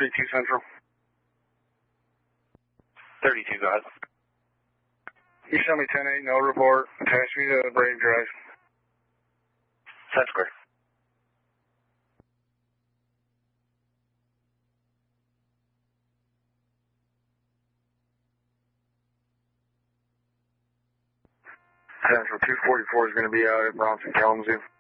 32 Central. 32, go ahead. You show me 10-8, no report. Attach me to Brave Drive. 10 square. Central 244 is going to be out at Bronson Kalamazoo.